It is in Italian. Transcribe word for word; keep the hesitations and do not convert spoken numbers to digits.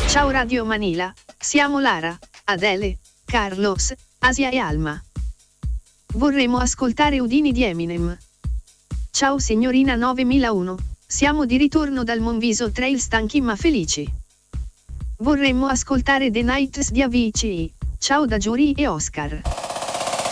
Ciao Radio Manila, siamo Lara, Adele, Carlos, Asia e Alma. Vorremmo ascoltare Udini di Eminem. Ciao signorina novemilauno, siamo di ritorno dal Monviso Trail stanchi ma felici. Vorremmo ascoltare The Nights di Avicii. Ciao da Giuri e Oscar.